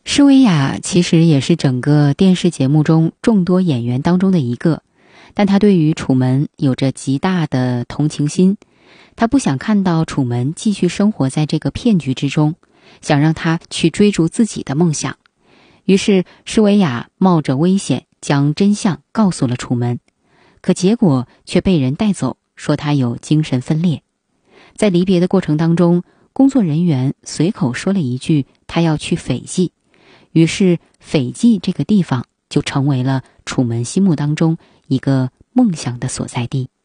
施维亚其实也是整个电视节目中众多演员当中的一个，但他对于楚门有着极大的同情心，他不想看到楚门继续生活在这个骗局之中，想让他去追逐自己的梦想。于是施维亚冒着危险将真相告诉了楚门，可结果却被人带走，说他有精神分裂。在离别的过程当中，工作人员随口说了一句他要去斐济，于是斐济这个地方就成为了楚门心目当中一个梦想的所在地。